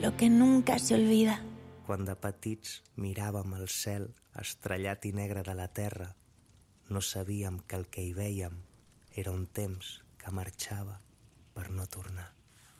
lo que nunca se olvida. Quan de petits miràvem el cel estrellat i negre de la terra, no sabíem que el que hi vèiem era un temps que marxava per no tornar.